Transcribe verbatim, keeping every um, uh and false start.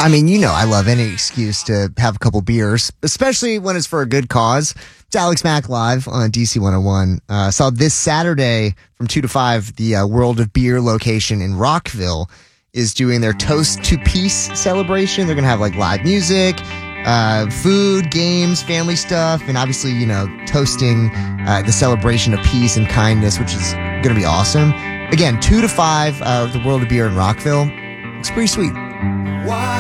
I mean, you know, I love any excuse to have a couple beers, especially when it's for a good cause. It's Alex Mack live on D C one oh one. Uh, saw this Saturday from two to five, the uh, World of Beer location in Rockville is doing their Toast to Peace celebration. They're going to have like live music, uh, food, games, family stuff, and obviously, you know, toasting uh, the celebration of peace and kindness, which is going to be awesome. Again, two to five, uh, the World of Beer in Rockville. It's pretty sweet. Why?